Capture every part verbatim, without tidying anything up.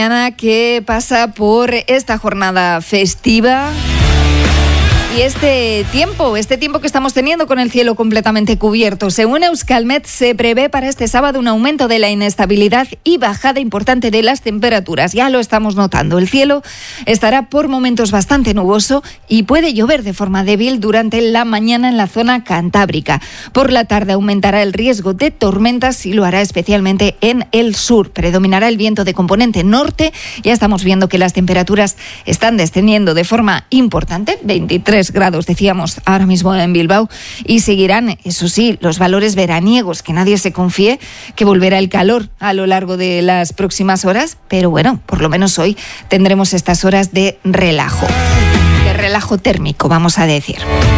Que pasa por esta jornada festiva y este tiempo, este tiempo que estamos teniendo con el cielo completamente cubierto. Según Euskalmet, se prevé para este sábado un aumento de la inestabilidad y bajada importante de las temperaturas. Ya lo estamos notando. El cielo estará por momentos bastante nuboso y puede llover de forma débil durante la mañana en la zona cantábrica. Por la tarde aumentará el riesgo de tormentas y lo hará especialmente en el sur. Predominará el viento de componente norte. Ya estamos viendo que las temperaturas están descendiendo de forma importante, veintitrés grados decíamos ahora mismo en Bilbao, y seguirán, eso sí, los valores veraniegos, que nadie se confíe que volverá el calor a lo largo de las próximas horas, pero bueno, por lo menos hoy tendremos estas horas de relajo, de relajo térmico, vamos a decir.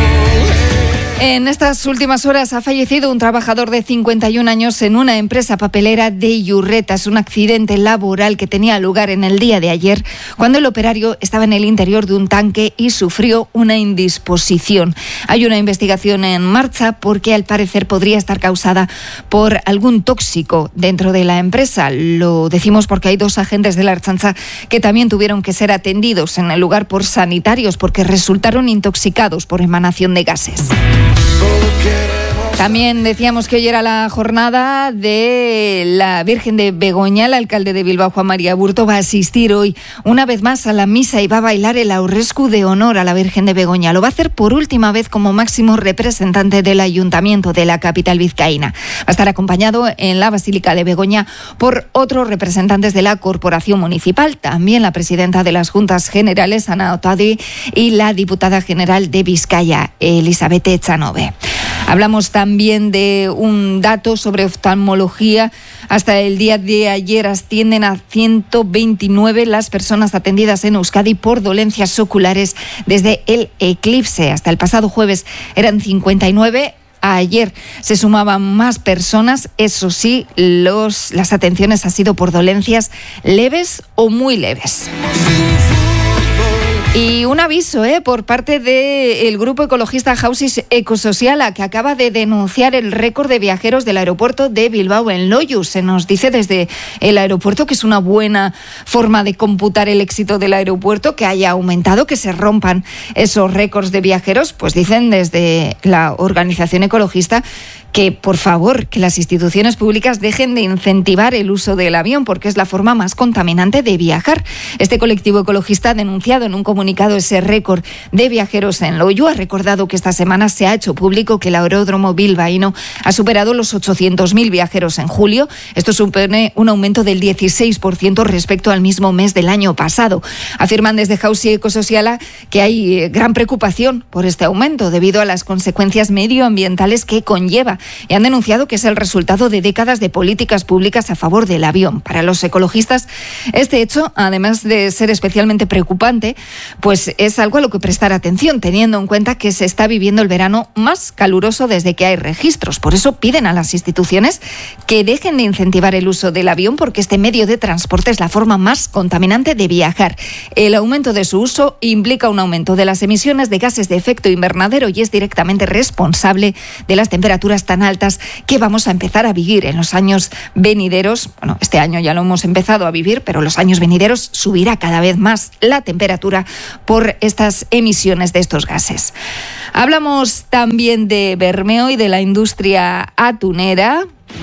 En estas últimas horas ha fallecido un trabajador de cincuenta y un años en una empresa papelera de Iurreta. Es un accidente laboral que tenía lugar en el día de ayer, cuando el operario estaba en el interior de un tanque y sufrió una indisposición. Hay una investigación en marcha porque al parecer podría estar causada por algún tóxico dentro de la empresa. Lo decimos porque hay dos agentes de la Ertzaintza que también tuvieron que ser atendidos en el lugar por sanitarios porque resultaron intoxicados por emanación de gases. También decíamos que hoy era la jornada de la Virgen de Begoña. El alcalde de Bilbao, Juan María Burto, va a asistir hoy una vez más a la misa y va a bailar el aurresku de honor a la Virgen de Begoña. Lo va a hacer por última vez como máximo representante del ayuntamiento de la capital vizcaína. Va a estar acompañado en la Basílica de Begoña por otros representantes de la corporación municipal, también la presidenta de las Juntas Generales, Ana Otadi, y la diputada general de Vizcaya, Elizabeth Echanove. Hablamos también de un dato sobre oftalmología. Hasta el día de ayer ascienden a ciento veintinueve las personas atendidas en Euskadi por dolencias oculares desde el eclipse. Hasta el pasado jueves eran cincuenta y nueve. Ayer se sumaban más personas. Eso sí, los, las atenciones han sido por dolencias leves o muy leves. Y un aviso ¿eh? por parte del grupo ecologista Jausis Ecosociala, que acaba de denunciar el récord de viajeros del aeropuerto de Bilbao en Loiu. Se nos dice desde el aeropuerto que es una buena forma de computar el éxito del aeropuerto, que haya aumentado, que se rompan esos récords de viajeros. Pues dicen desde la organización ecologista que, por favor, que las instituciones públicas dejen de incentivar el uso del avión, porque es la forma más contaminante de viajar. Este colectivo ecologista ha denunciado en un comunicado ese récord de viajeros en Loiu. Ha recordado que esta semana se ha hecho público que el aeródromo bilbaíno ha superado los ochocientos mil viajeros en julio. Esto supone un aumento del dieciséis por ciento respecto al mismo mes del año pasado. Afirman desde Jausis Ecosociala que hay gran preocupación por este aumento debido a las consecuencias medioambientales que conlleva, y han denunciado que es el resultado de décadas de políticas públicas a favor del avión. Para los ecologistas, este hecho, además de ser especialmente preocupante, pues es algo a lo que prestar atención, teniendo en cuenta que se está viviendo el verano más caluroso desde que hay registros. Por eso piden a las instituciones que dejen de incentivar el uso del avión, porque este medio de transporte es la forma más contaminante de viajar. El aumento de su uso implica un aumento de las emisiones de gases de efecto invernadero y es directamente responsable de las temperaturas tan altas que vamos a empezar a vivir en los años venideros. Bueno, este año ya lo hemos empezado a vivir, pero los años venideros subirá cada vez más la temperatura por estas emisiones de estos gases. Hablamos también de Bermeo y de la industria atunera.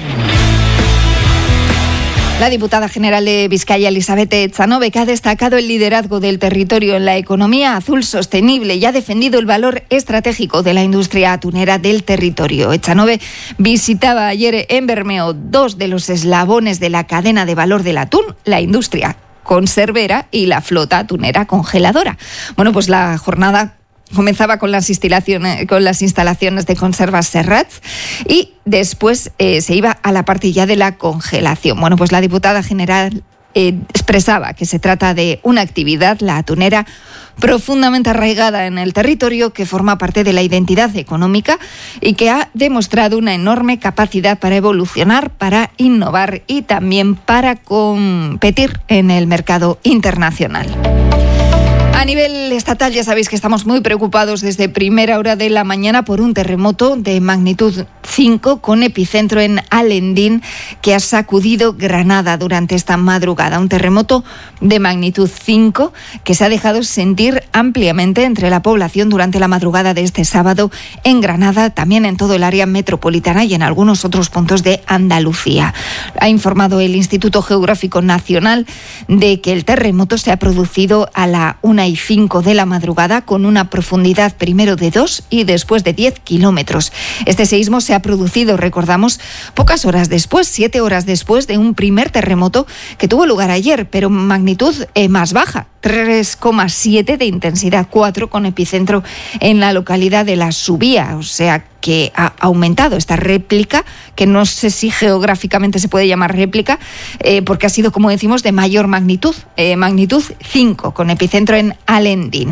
La diputada general de Vizcaya, Elizabeth Echanove, que ha destacado el liderazgo del territorio en la economía azul sostenible y ha defendido el valor estratégico de la industria atunera del territorio. Echanove visitaba ayer en Bermeo dos de los eslabones de la cadena de valor del atún, la industria conservera y la flota atunera congeladora. Bueno, pues la jornada comenzaba con las instalaciones, con las instalaciones de conservas Serrats y después eh, se iba a la parte ya de la congelación. Bueno, pues la diputada general eh, expresaba que se trata de una actividad, la atunera, profundamente arraigada en el territorio, que forma parte de la identidad económica y que ha demostrado una enorme capacidad para evolucionar, para innovar y también para competir en el mercado internacional. A nivel estatal ya sabéis que estamos muy preocupados desde primera hora de la mañana por un terremoto de magnitud cinco con epicentro en Alendín que ha sacudido Granada durante esta madrugada. Un terremoto de magnitud cinco que se ha dejado sentir ampliamente entre la población durante la madrugada de este sábado en Granada, también en todo el área metropolitana y en algunos otros puntos de Andalucía. Ha informado el Instituto Geográfico Nacional de que el terremoto se ha producido a la una y cinco de la madrugada con una profundidad primero de dos y después de diez kilómetros. Este seísmo se ha producido, recordamos, pocas horas después, siete horas después de un primer terremoto que tuvo lugar ayer, pero magnitud eh, más baja, tres coma siete de intensidad cuatro con epicentro en la localidad de La Subía, o sea que ha aumentado esta réplica, que no sé si geográficamente se puede llamar réplica, eh, porque ha sido, como decimos, de mayor magnitud, eh, magnitud cinco, con epicentro en Alendín.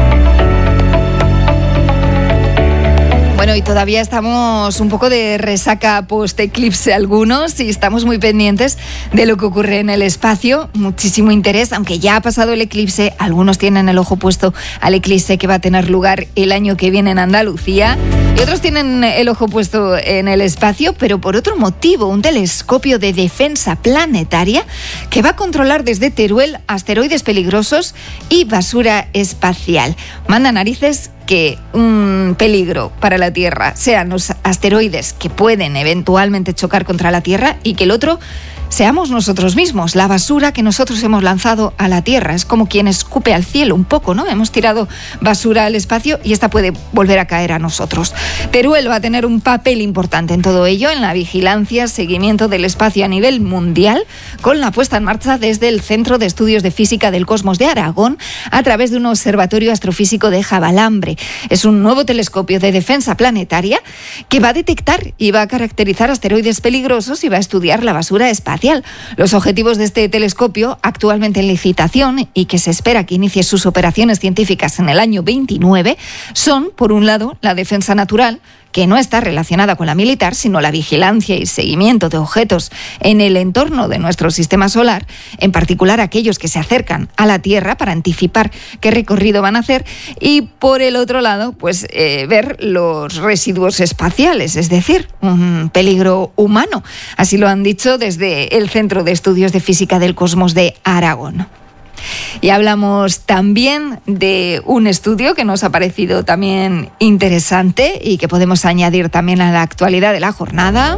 Bueno, y todavía estamos un poco de resaca post-eclipse algunos y estamos muy pendientes de lo que ocurre en el espacio. Muchísimo interés, aunque ya ha pasado el eclipse. Algunos tienen el ojo puesto al eclipse que va a tener lugar el año que viene en Andalucía. Y otros tienen el ojo puesto en el espacio, pero por otro motivo, un telescopio de defensa planetaria que va a controlar desde Teruel asteroides peligrosos y basura espacial. Manda narices que un peligro para la Tierra sean los asteroides que pueden eventualmente chocar contra la Tierra y que el otro seamos nosotros mismos, la basura que nosotros hemos lanzado a la Tierra. Es como quien escupe al cielo un poco, ¿no? Hemos tirado basura al espacio y esta puede volver a caer a nosotros. Teruel va a tener un papel importante en todo ello, en la vigilancia, seguimiento del espacio a nivel mundial, con la puesta en marcha desde el Centro de Estudios de Física del Cosmos de Aragón a través de un observatorio astrofísico de Javalambre. Es un nuevo telescopio de defensa planetaria que va a detectar y va a caracterizar asteroides peligrosos y va a estudiar la basura espacial. Los objetivos de este telescopio, actualmente en licitación y que se espera que inicie sus operaciones científicas en el año veintinueve, son, por un lado, la defensa natural, que no está relacionada con la militar, sino la vigilancia y seguimiento de objetos en el entorno de nuestro sistema solar, en particular aquellos que se acercan a la Tierra para anticipar qué recorrido van a hacer, y por el otro lado, pues eh, ver los residuos espaciales, es decir, un peligro humano. Así lo han dicho desde el Centro de Estudios de Física del Cosmos de Aragón. Y hablamos también de un estudio que nos ha parecido también interesante y que podemos añadir también a la actualidad de la jornada.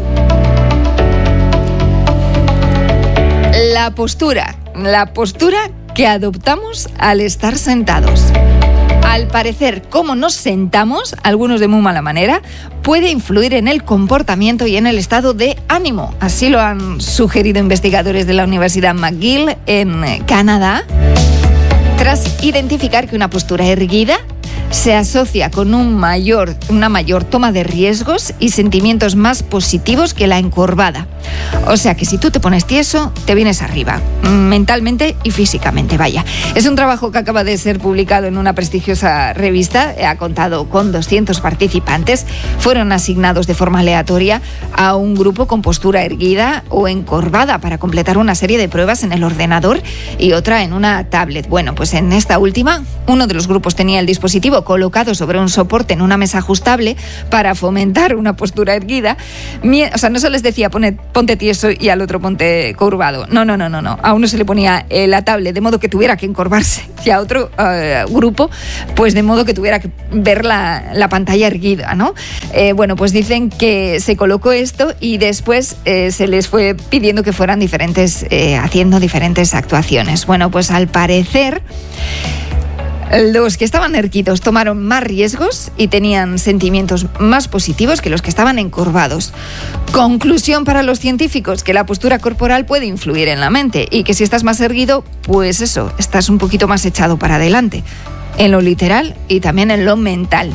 La postura, la postura que adoptamos al estar sentados. Al parecer, cómo nos sentamos, algunos de muy mala manera, puede influir en el comportamiento y en el estado de ánimo. Así lo han sugerido investigadores de la Universidad McGill en Canadá, tras identificar que una postura erguida se asocia con un mayor, una mayor toma de riesgos y sentimientos más positivos que la encorvada. O sea que si tú te pones tieso, te vienes arriba, mentalmente y físicamente, vaya. Es un trabajo que acaba de ser publicado en una prestigiosa revista, ha contado con doscientos participantes, fueron asignados de forma aleatoria a un grupo con postura erguida o encorvada para completar una serie de pruebas en el ordenador y otra en una tablet. Bueno, pues en esta última, uno de los grupos tenía el dispositivo colocado sobre un soporte en una mesa ajustable para fomentar una postura erguida. O sea, no se les decía ponte, ponte tieso y al otro ponte curvado. No, no, no, no, no. A uno se le ponía eh, la tablet de modo que tuviera que encorvarse y a otro uh, grupo pues de modo que tuviera que ver la, la pantalla erguida, ¿no? Eh, bueno, pues dicen que se colocó esto y después eh, se les fue pidiendo que fueran diferentes, eh, haciendo diferentes actuaciones. Bueno, pues al parecer los que estaban erguidos tomaron más riesgos y tenían sentimientos más positivos que los que estaban encorvados. Conclusión para los científicos, que la postura corporal puede influir en la mente y que si estás más erguido, pues eso, estás un poquito más echado para adelante, en lo literal y también en lo mental.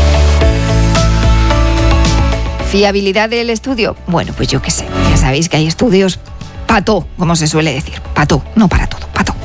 ¿Fiabilidad del estudio? Bueno, pues yo qué sé, ya sabéis que hay estudios pató, como se suele decir, pató, no para todo, pató.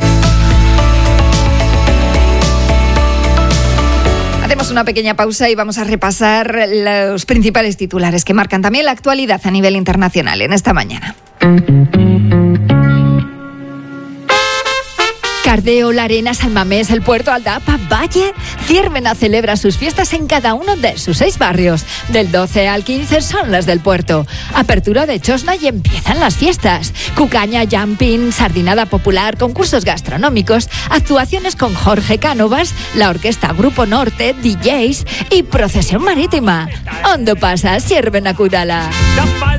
Hacemos una pequeña pausa y vamos a repasar los principales titulares que marcan también la actualidad a nivel internacional en esta mañana. Cardeo, La Arena, San Mamés, El Puerto, Aldapa, Valle. Ciervena celebra sus fiestas en cada uno de sus seis barrios. Del doce al quince son las del Puerto. Apertura de Chosna y empiezan las fiestas. Cucaña, jumping, sardinada popular, concursos gastronómicos, actuaciones con Jorge Cánovas, la orquesta Grupo Norte, D Js y procesión marítima. Ondo pasa, Ciervena Curala.